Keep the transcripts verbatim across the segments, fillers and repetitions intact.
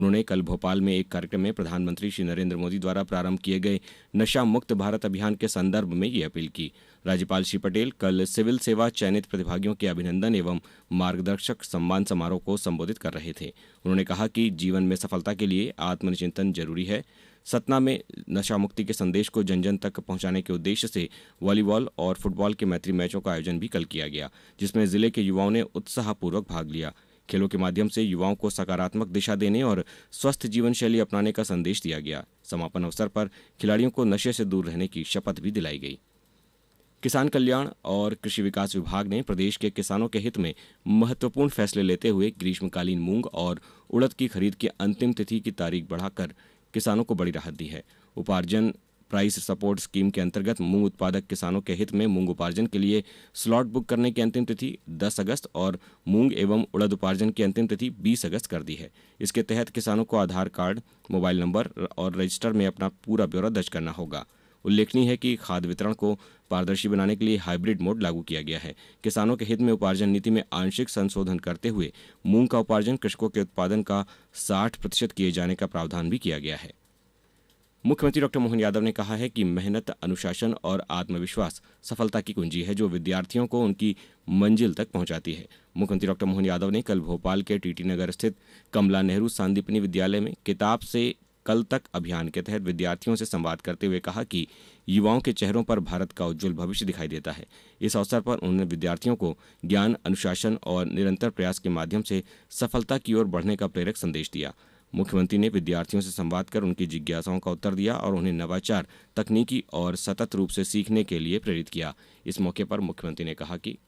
उन्होंने कल भोपाल में एक कार्यक्रम में प्रधानमंत्री श्री नरेंद्र मोदी द्वारा प्रारंभ किए गए नशा मुक्त भारत अभियान के संदर्भ में ये अपील की। राज्यपाल श्री पटेल कल सिविल सेवा चयनित प्रतिभागियों के अभिनंदन एवं मार्गदर्शक सम्मान समारोह को संबोधित कर रहे थे। उन्होंने कहा कि जीवन में सफलता के लिए आत्मचिंतन जरूरी है। सतना में नशा मुक्ति के संदेश को जन जन तक पहुंचाने के उद्देश्य से वॉलीबॉल और फुटबॉल के मैत्री मैचों का आयोजन भी कल किया गया, जिसमें जिले के युवाओं ने उत्साहपूर्वक भाग लिया। खेलों के माध्यम से युवाओं को सकारात्मक दिशा देने और स्वस्थ जीवन शैली अपनाने का संदेश दिया गया। समापन अवसर पर खिलाड़ियों को नशे से दूर रहने की शपथ भी दिलाई गई। किसान कल्याण और कृषि विकास विभाग ने प्रदेश के किसानों के हित में महत्वपूर्ण फैसले लेते हुए ग्रीष्मकालीन मूंग और उड़द की खरीद की अंतिम तिथि की तारीख बढ़ाकर किसानों को बड़ी राहत दी है। उपार्जन प्राइस सपोर्ट स्कीम के अंतर्गत मूंग उत्पादक किसानों के हित में मूंग उपार्जन के लिए स्लॉट बुक करने की अंतिम तिथि दस अगस्त और मूंग एवं उड़द उपार्जन की अंतिम तिथि बीस अगस्त कर दी है। इसके तहत किसानों को आधार कार्ड, मोबाइल नंबर और रजिस्टर में अपना पूरा ब्यौरा दर्ज करना होगा। उल्लेखनीय है कि खाद्य वितरण को पारदर्शी बनाने के लिए हाइब्रिड मोड लागू किया गया है। किसानों के हित में उपार्जन नीति में आंशिक संशोधन करते हुए मूंग का उपार्जन कृषकों के उत्पादन का साठ प्रतिशत किए जाने का प्रावधान भी किया गया है। मुख्यमंत्री डॉक्टर मोहन यादव ने कहा है कि मेहनत, अनुशासन और आत्मविश्वास सफलता की कुंजी है, जो विद्यार्थियों को उनकी मंजिल तक पहुंचाती है। मुख्यमंत्री डॉक्टर मोहन यादव ने कल भोपाल के टीटी नगर स्थित कमला नेहरू सांदीपनि विद्यालय में किताब से कल तक अभियान के तहत विद्यार्थियों से संवाद करते हुए कहा कि युवाओं के चेहरों पर भारत का उज्जवल भविष्य दिखाई देता है। इस अवसर पर उन्होंने विद्यार्थियों को ज्ञान, अनुशासन और निरंतर प्रयास के माध्यम से सफलता की ओर बढ़ने का प्रेरक संदेश दिया। मुख्यमंत्री ने विद्यार्थियों से संवाद कर उनकी जिज्ञासाओं का उत्तर दिया और उन्हें नवाचार, तकनीकी और सतत रूप से सीखने के लिए प्रेरित किया। इस मौके पर मुख्यमंत्री ने कहा कि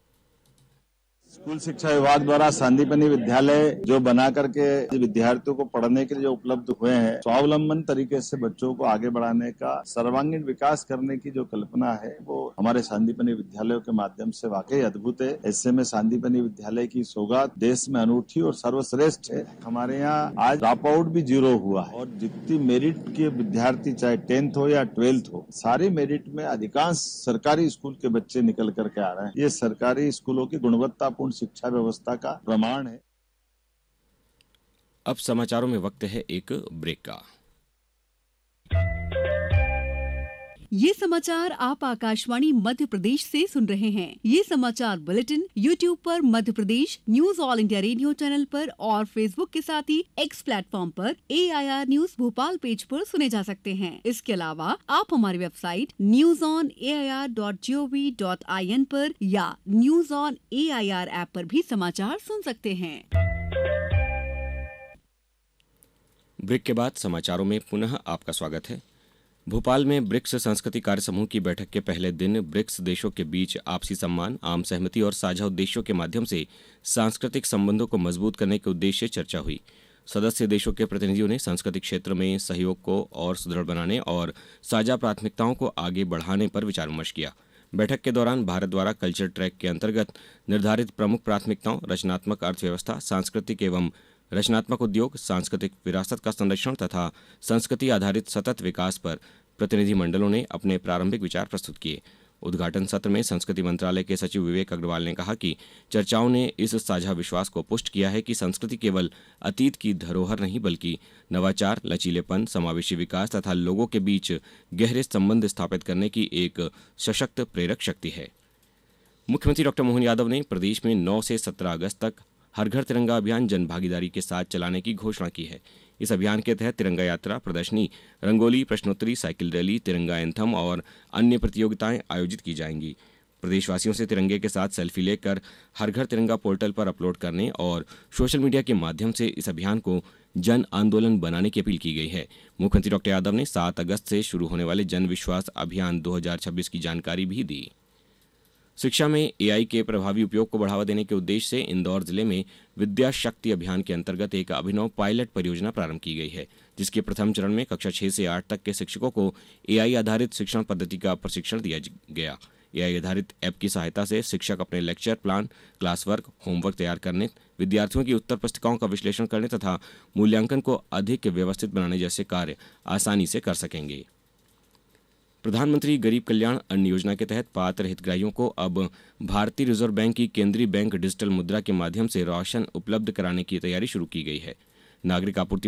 स्कूल शिक्षा विभाग द्वारा सांदीपनि विद्यालय जो बना करके विद्यार्थियों को पढ़ने के लिए जो उपलब्ध हुए हैं, स्वावलंबन तरीके से बच्चों को आगे बढ़ाने का, सर्वांगीण विकास करने की जो कल्पना है वो हमारे सांदीपनि विद्यालयों के माध्यम से वाकई अद्भुत है। ऐसे में सांदीपनि विद्यालय की सौगात देश में अनूठी और सर्वश्रेष्ठ है। हमारे यहाँ आज ड्रॉप आउट भी जीरो हुआ है और जितनी मेरिट के विद्यार्थी चाहे टेंथ हो या ट्वेल्थ हो, सारे मेरिट में अधिकांश सरकारी स्कूल के बच्चे निकल करके आ रहे हैं। ये सरकारी स्कूलों की गुणवत्ता शिक्षा व्यवस्था का प्रमाण है। अब समाचारों में वक्त है एक ब्रेक का। ये समाचार आप आकाशवाणी मध्य प्रदेश से सुन रहे हैं। ये समाचार बुलेटिन यूट्यूब पर Madhya Pradesh news all India radio channel पर और फेसबुक के साथ ही एक्स प्लेटफॉर्म पर ए I R news Bhopal page पर सुने जा सकते हैं। इसके अलावा आप हमारी website news on A I R dot G O V dot I N पर या news on A I R app पर भी समाचार सुन सकते हैं। ब्रेक के बाद समाचारों में पुनः आपका स्वागत है। भोपाल में ब्रिक्स संस्कृति कार्य समूह की बैठक के पहले दिन ब्रिक्स देशों के बीच आपसी सम्मान, आम सहमति और साझा उद्देश्यों के माध्यम से सांस्कृतिक संबंधों को मजबूत करने के उद्देश्य से चर्चा हुई। सदस्य देशों के प्रतिनिधियों ने सांस्कृतिक क्षेत्र में सहयोग को और सुदृढ़ बनाने और साझा प्राथमिकताओं को आगे बढ़ाने पर विचार विमर्श किया। बैठक के दौरान भारत द्वारा कल्चर ट्रैक के अंतर्गत निर्धारित प्रमुख प्राथमिकताओं, रचनात्मक अर्थव्यवस्था, सांस्कृतिक एवं रचनात्मक उद्योग, सांस्कृतिक विरासत का संरक्षण तथा संस्कृति आधारित सतत विकास पर प्रतिनिधिमंडलों ने अपने प्रारंभिक विचार प्रस्तुत किए। उद्घाटन सत्र में संस्कृति मंत्रालय के सचिव विवेक अग्रवाल ने कहा कि चर्चाओं ने इस साझा विश्वास को पुष्ट किया है कि संस्कृति केवल अतीत की धरोहर नहीं बल्कि नवाचार, लचीलेपन, समावेशी विकास तथा लोगों के बीच गहरे संबंध स्थापित करने की एक सशक्त प्रेरक शक्ति है। मुख्यमंत्री डॉक्टर मोहन यादव ने प्रदेश में नौ से सत्रह अगस्त तक हर घर तिरंगा अभियान जन भागीदारी के साथ चलाने की घोषणा की है। इस अभियान के तहत तिरंगा यात्रा, प्रदर्शनी, रंगोली, प्रश्नोत्तरी, साइकिल रैली, तिरंगा एंथम और अन्य प्रतियोगिताएं आयोजित की जाएंगी। प्रदेशवासियों से तिरंगे के साथ सेल्फी लेकर हर घर तिरंगा पोर्टल पर अपलोड करने और सोशल मीडिया के माध्यम से इस अभियान को जन आंदोलन बनाने की अपील की गई है। मुख्यमंत्री डॉक्टर यादव ने सात अगस्त से शुरू होने वाले जन विश्वास अभियान दो हज़ार छब्बीस की जानकारी भी दी। शिक्षा में ए आई के प्रभावी उपयोग को बढ़ावा देने के उद्देश्य से इंदौर जिले में विद्या शक्ति अभियान के अंतर्गत एक अभिनव पायलट परियोजना प्रारंभ की गई है, जिसके प्रथम चरण में कक्षा छह से आठ तक के शिक्षकों को ए आई आधारित शिक्षण पद्धति का प्रशिक्षण दिया गया। ए आई आधारित ऐप की सहायता से शिक्षक अपने lecture plan, class work, homework तैयार करने, विद्यार्थियों की उत्तर पुस्तिकाओं का विश्लेषण करने तथा मूल्यांकन को अधिक व्यवस्थित बनाने जैसे कार्य आसानी से कर सकेंगे। प्रधानमंत्री गरीब कल्याण अन्न योजना के तहत पात्र हितग्राहियों को अब भारतीय रिजर्व बैंक की केंद्रीय बैंक डिजिटल मुद्रा के माध्यम से राशन उपलब्ध कराने की तैयारी शुरू की गई है। नागरिक आपूर्ति